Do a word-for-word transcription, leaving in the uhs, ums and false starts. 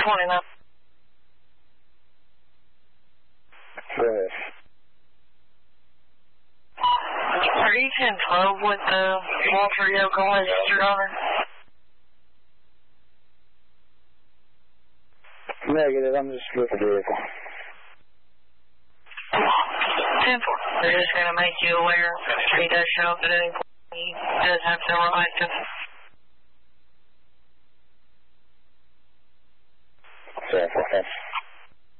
twenty-nine. Good. Are you ten twelve with uh, Walter Yoakum registered on her? Negative, I'm just with the vehicle. ten four. They're just going to make you aware. He does show up at any point. He does have several active. ten four, thanks.